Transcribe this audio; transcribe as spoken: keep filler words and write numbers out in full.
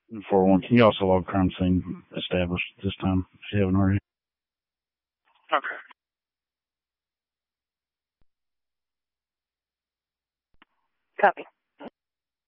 four one. Can you also log crime scene established this time if you haven't already? Okay. Copy.